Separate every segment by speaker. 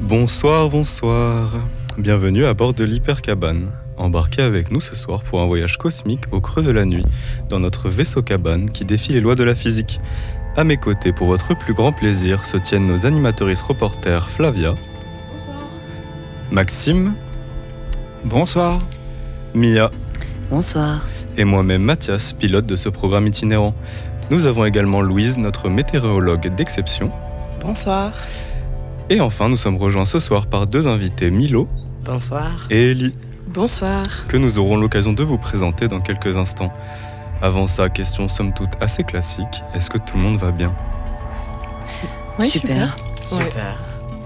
Speaker 1: Bonsoir, bonsoir. Bienvenue à bord de l'Hypercabane. Embarquez avec nous ce soir pour un voyage cosmique au creux de la nuit, dans notre vaisseau cabane qui défie les lois de la physique. À mes côtés, pour votre plus grand plaisir, se tiennent nos animatrices reporters Flavia.
Speaker 2: Bonsoir.
Speaker 1: Maxime.
Speaker 3: Bonsoir.
Speaker 1: Mia.
Speaker 4: Bonsoir.
Speaker 1: Et moi-même Mathias, pilote de ce programme itinérant. Nous avons également Louise, notre météorologue d'exception.
Speaker 2: Bonsoir.
Speaker 1: Et enfin, nous sommes rejoints ce soir par deux invités, Milo.
Speaker 4: Bonsoir.
Speaker 1: Et Ellie.
Speaker 2: Bonsoir.
Speaker 1: Que nous aurons l'occasion de vous présenter dans quelques instants. Avant ça, question somme toute assez classique, est-ce que tout le monde va bien ?
Speaker 2: Oui,
Speaker 4: Super.
Speaker 2: Super.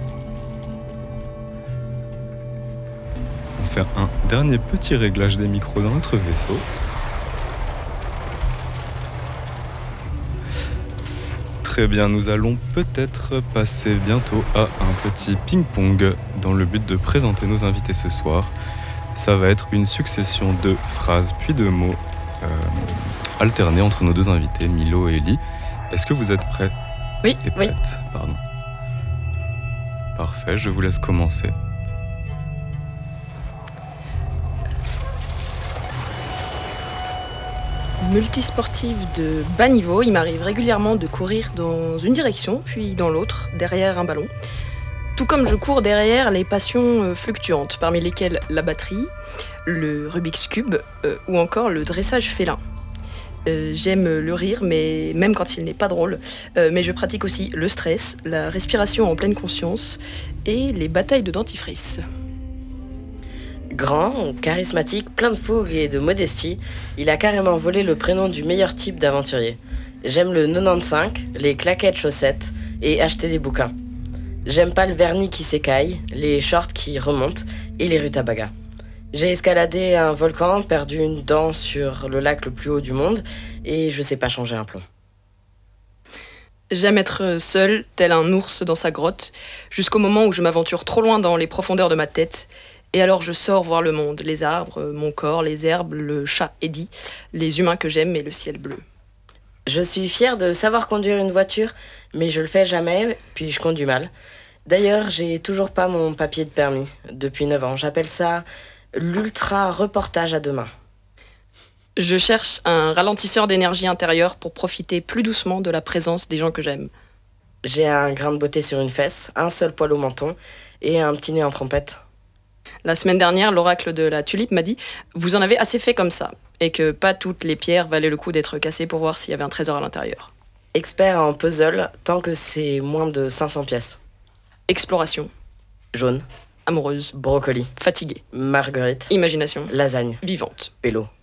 Speaker 1: On fait un dernier petit réglage des micros dans notre vaisseau. Très bien, nous allons peut-être passer bientôt à un petit ping-pong dans le but de présenter nos invités ce soir. Ça va être une succession de phrases puis de mots alternés entre nos deux invités, Milo et Ellie. Est-ce que vous êtes prêts ?
Speaker 2: Oui.
Speaker 1: Et prêtes, pardon. Parfait, je vous laisse commencer.
Speaker 2: Multisportive de bas niveau, il m'arrive régulièrement de courir dans une direction, puis dans l'autre, derrière un ballon. Tout comme je cours derrière les passions fluctuantes, parmi lesquelles la batterie, le Rubik's Cube ou encore le dressage félin. J'aime le rire, mais même quand il n'est pas drôle, mais je pratique aussi le stress, la respiration en pleine conscience et les batailles de dentifrice.
Speaker 4: Grand, charismatique, plein de fougue et de modestie, il a carrément volé le prénom du meilleur type d'aventurier. J'aime le 95, les claquettes chaussettes et acheter des bouquins. J'aime pas le vernis qui s'écaille, les shorts qui remontent et les rutabagas. J'ai escaladé un volcan, perdu une dent sur le lac le plus haut du monde et je sais pas changer un plomb.
Speaker 2: J'aime être seul, tel un ours dans sa grotte, jusqu'au moment où je m'aventure trop loin dans les profondeurs de ma tête. Et alors je sors voir le monde, les arbres, mon corps, les herbes, le chat Eddie, les humains que j'aime et le ciel bleu.
Speaker 4: Je suis fière de savoir conduire une voiture, mais je le fais jamais, puis je conduis mal. D'ailleurs, j'ai toujours pas mon papier de permis, depuis 9 ans. J'appelle ça l'ultra-reportage à deux mains.
Speaker 2: Je cherche un ralentisseur d'énergie intérieure pour profiter plus doucement de la présence des gens que j'aime.
Speaker 4: J'ai un grain de beauté sur une fesse, un seul poil au menton et un petit nez en trompette.
Speaker 2: La semaine dernière, l'oracle de la tulipe m'a dit « Vous en avez assez fait comme ça » et que pas toutes les pierres valaient le coup d'être cassées pour voir s'il y avait un trésor à l'intérieur.
Speaker 4: Expert en puzzle, tant que c'est moins de 500 pièces.
Speaker 2: Exploration.
Speaker 4: Jaune,
Speaker 2: Amoureuse.
Speaker 4: brocoli,
Speaker 2: Fatiguée.
Speaker 4: marguerite,
Speaker 2: Imagination.
Speaker 4: lasagne,
Speaker 2: Vivante.
Speaker 4: pélo.